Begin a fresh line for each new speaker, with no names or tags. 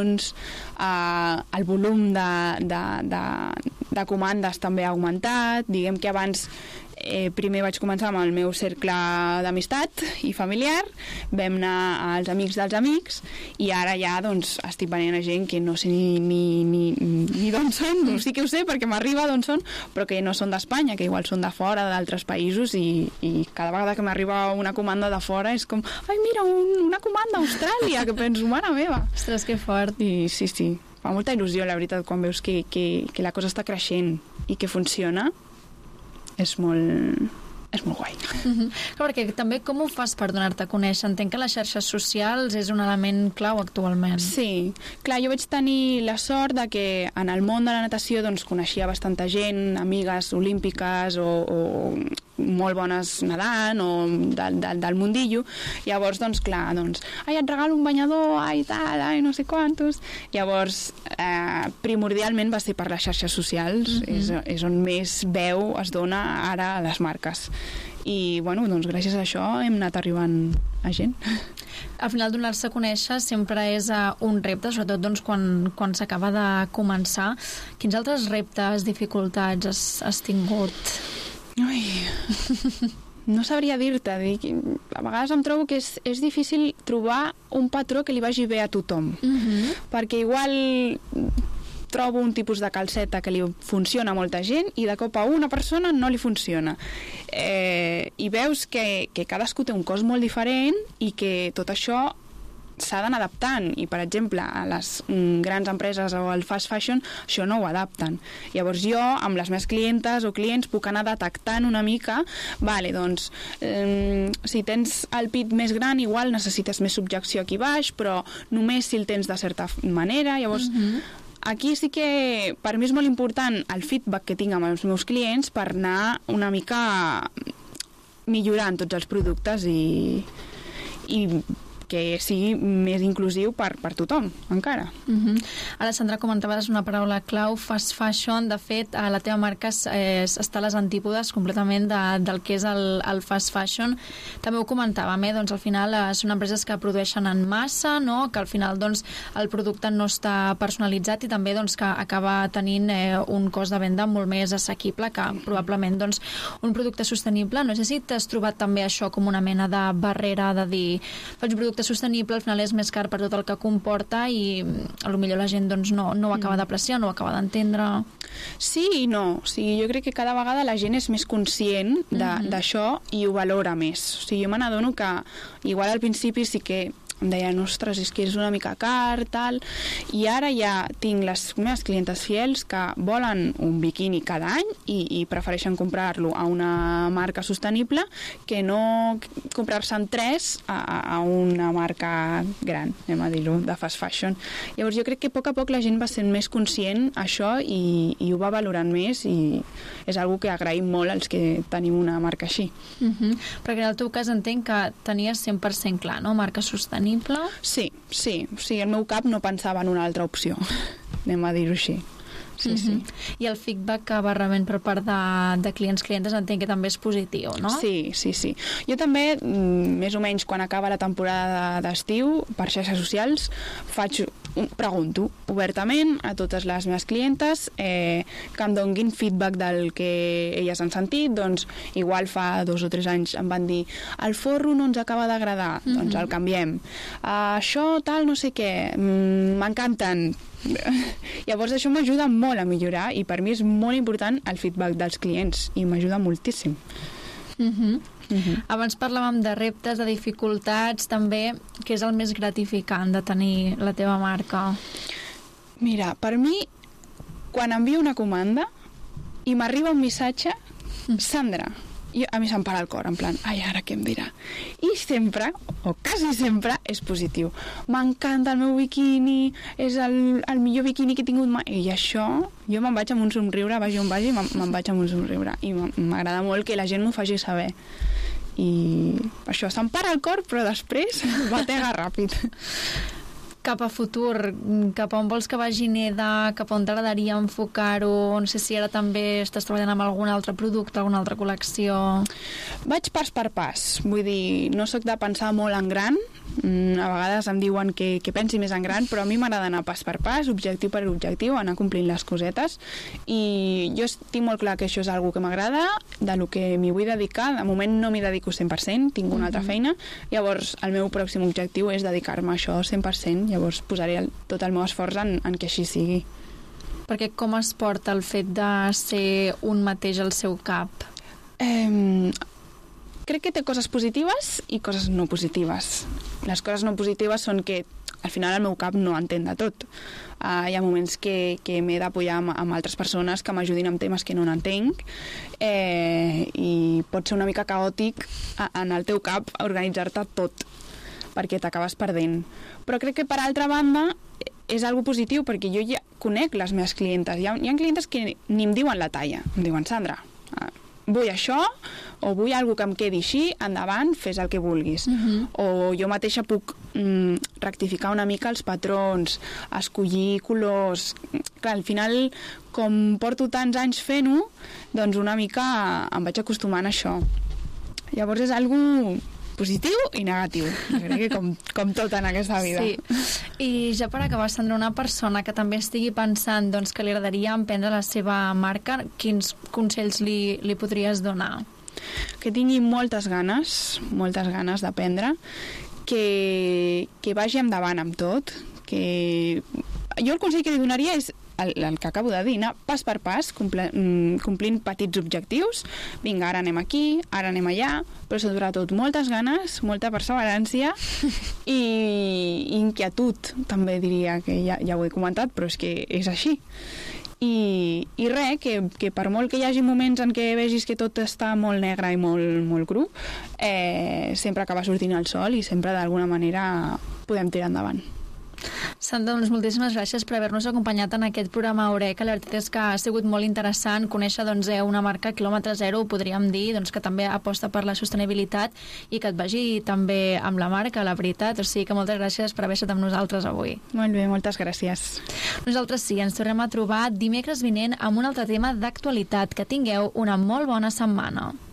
peticions, el volum de comandes també ha augmentat. Diguem que abans primer vaig començar amb el meu cercle d'amistat i familiar, vam anar als amics dels amics i ara ja doncs estic venent a gent que no sé ni d'on són, no, sí que ho sé perquè m'arriba d'on són, però que no són d'Espanya, que igual són de fora, d'altres països i cada vegada que m'arriba una comanda de fora és com, ai mira, una comanda a Austràlia, que penso, mare meva.
Ostres, que fort.
I sí, fa molta il·lusió la veritat quan veus que la cosa està creixent i que funciona. És molt guai.
Perquè també com ho fas per donar-te a conèixer? Entenc que les xarxes socials és un element clau actualment.
Sí, clar, jo vaig tenir la sort de que en el món de la natació doncs, coneixia bastanta gent, amigues olímpiques o molt bones nedant o del mundillo. Llavors, doncs, clar, ai, et regalo un banyador, ai, tal, ai, no sé quantos. Llavors, primordialment va ser per les xarxes socials, és on més veu es dona ara a les marques. I, bueno, doncs gràcies a això hem anat arribant a gent.
Al final, donar-se a conèixer sempre és un repte, sobretot doncs, quan s'acaba de començar. Quins altres reptes, dificultats has tingut?
Ai, no sabria dir-te. A vegades em trobo que és difícil trobar un patró que li vagi bé a tothom. Perquè igual trobo un tipus de calceta que li funciona a molta gent i de cop a una persona no li funciona. I veus que cadascú té un cos molt diferent i que tot això s'ha d'anar adaptant i, per exemple, a les grans empreses o al fast fashion això no ho adapten. Llavors jo, amb les meves clientes o clients, puc anar detectant una mica, vale, doncs si tens el pit més gran igual necessites més subjecció aquí baix, però només si el tens de certa manera. Llavors aquí sí que per mi és molt important el feedback que tinc amb els meus clients per anar una mica millorant tots els productes i que sigui més inclusiu per tothom, encara.
Ara, Sandra, comentaves una paraula clau, fast fashion. De fet, la teva marca està a les antípodes completament del que és el fast fashion. També ho comentàvem, doncs al final són empreses que produeixen en massa, no? Que al final doncs, el producte no està personalitzat i també doncs, que acaba tenint un cost de venda molt més assequible que probablement doncs, un producte sostenible. No sé si t'has trobat també això com una mena de barrera de dir, faig un producte sostenible, al final és més car per tot el que comporta i potser la gent doncs, no ho acaba d'apreciar, no ho acaba d'entendre.
Sí i no. O sigui, jo crec que cada vegada la gent és més conscient d'això i ho valora més. O sigui, jo me n'adono que igual al principi sí que em deien, ostres, és que és una mica car, tal, i ara ja tinc les meves clientes fiels que volen un biquini cada any i prefereixen comprar-lo a una marca sostenible que no comprar-se'n 3 a una marca gran, anem a dir-ho, de fast fashion. Llavors jo crec que a poc la gent va sent més conscient això i ho va valorant més i és algo que agraïm molt als que tenim una marca així.
Perquè en el teu cas entenc que tenies 100% clar, no? Marca sostenible.
Sí. O sigui, el meu cap no pensava en una altra opció. Anem a dir-ho així. Sí.
I el feedback que va rebent per part de clients entenc que també és positiu, no?
Sí. Jo també, més o menys quan acaba la temporada d'estiu, per xarxes socials, pregunto obertament a totes les meves clientes que em donguin feedback del que elles han sentit. Doncs igual fa 2 o 3 anys em van dir el forro no ens acaba d'agradar, doncs el canviem. Això tal, no sé què, m'encanten. Llavors això m'ajuda molt a millorar i per mi és molt important el feedback dels clients i m'ajuda moltíssim.
Abans parlàvem de reptes, de dificultats, també, què és el més gratificant de tenir la teva marca?
Mira, per mi, quan envio una comanda i m'arriba un missatge, Sandra, a mi se'm para el cor, en plan, ai, ara què em dirà? I sempre, o quasi sempre, és positiu. M'encanta el meu biquini, és el millor biquini que he tingut mai. I això, jo me'n vaig amb un somriure, vagi on vagi, me'n vaig amb un somriure. I m'agrada molt que la gent m'ho faci saber. I això se'm para el cor, però després batega ràpid.
cap a futur, cap a on vols que vagi Neda, cap a on t'agradaria enfocar-ho? No sé si ara també estàs treballant amb algun altre producte, alguna altra col·lecció.
Vaig pas per pas, vull dir, no sóc de pensar molt en gran, a vegades em diuen que pensi més en gran, però a mi m'agrada anar pas per pas, objectiu per objectiu, anar complint les cosetes, i jo tinc molt clar que això és algo que m'agrada, de lo que m'hi vull dedicar. De moment no m'hi dedico 100%, tinc una altra feina, llavors el meu pròxim objectiu és dedicar-me a això 100%, llavors posaré tot el meu esforç en que així sigui.
Perquè com es porta el fet de ser un mateix al seu cap?
Crec que té coses positives i coses no positives. Les coses no positives són que al final el meu cap no entén de tot. Hi ha moments que m'he d'apoyar amb altres persones que m'ajudin amb temes que no n'entenc, i pot ser una mica caòtic en el teu cap organitzar-te tot, perquè t'acabes perdent. Però crec que per altra banda és algo positiu, perquè jo ja conec les meves clientes. Hi ha clientes que ni em diuen la talla. Em diuen, Sandra, vull això, o vull alguna que em quedi així, endavant, fes el que vulguis. O jo mateixa puc rectificar una mica els patrons, escollir colors. Clar, al final, com porto tants anys fent-ho, doncs una mica em vaig acostumant a això. Llavors és algo positiu i negatiu. Jo crec que com tot en aquesta vida.
Sí. I ja per acabar, Sandra, una persona que també estigui pensant doncs, que li agradaria emprendre la seva marca, quins consells li podries donar?
Que tingui moltes ganes d'aprendre, que vagi endavant amb tot, que jo el consell que li donaria és el que acabo de dir, anar pas per pas, complint petits objectius. Vinga, ara anem aquí, ara anem allà, però sobretot moltes ganes, molta perseverància i inquietud, també diria, que ja ho he comentat, però és que és així. I res, que per molt que hi hagi moments en què vegis que tot està molt negre i molt cru, sempre acaba sortint el sol i sempre d'alguna manera podem tirar endavant.
Sandra, doncs moltíssimes gràcies per haver-nos acompanyat en aquest programa Eureka. La veritat és que ha sigut molt interessant conèixer una marca quilòmetre zero, podríem dir, que també aposta per la sostenibilitat i que et vagi també amb la marca, la veritat. O sigui que moltes gràcies per haver estat amb nosaltres avui.
Molt bé, moltes gràcies.
Nosaltres sí, ens tornem a trobar dimecres vinent amb un altre tema d'actualitat. Que tingueu una molt bona setmana.